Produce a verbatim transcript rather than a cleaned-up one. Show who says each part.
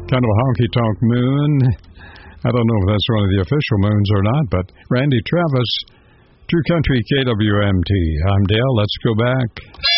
Speaker 1: kind of a honky-tonk moon. I don't know if that's one of the official moons or not, but Randy Travis, True Country K W M T. I'm Dale. Let's go back.